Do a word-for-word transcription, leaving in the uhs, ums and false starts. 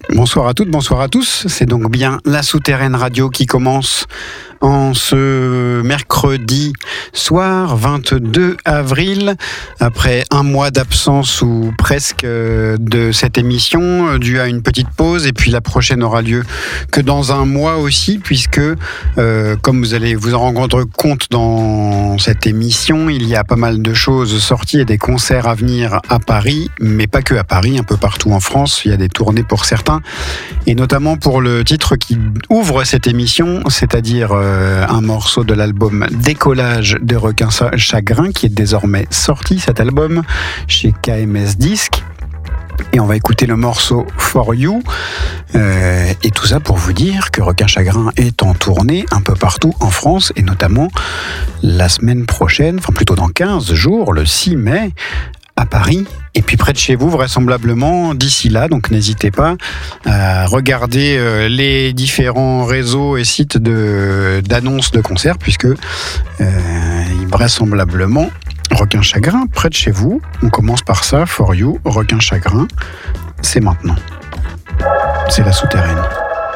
Bonsoir à toutes, bonsoir à tous. C'est donc bien la Souterraine Radio qui commence en ce mercredi soir vingt-deux avril, après un mois d'absence ou presque de cette émission, dû à une petite pause, et puis la prochaine aura lieu que dans un mois aussi, puisque euh, comme vous allez vous en rendre compte dans cette émission, il y a pas mal de choses sorties et des concerts à venir à Paris, mais pas que à Paris, un peu partout en France. Il y a des tournées pour certains, et notamment pour le titre qui ouvre cette émission, c'est-à-dire euh, un morceau de l'album Décollage de Requin Chagrin, qui est désormais sorti, cet album, chez K M S Disc. Et on va écouter le morceau For You, euh, et tout ça pour vous dire que Requin Chagrin est en tournée un peu partout en France, et notamment la semaine prochaine, enfin plutôt dans quinze jours, le six mai, à Paris, et puis près de chez vous vraisemblablement d'ici là, donc n'hésitez pas à regarder euh, les différents réseaux et sites de, d'annonces de concerts, puisque euh, vraisemblablement Requin Chagrin près de chez vous. On commence par ça, For You, Requin Chagrin, c'est maintenant. C'est la Souterraine.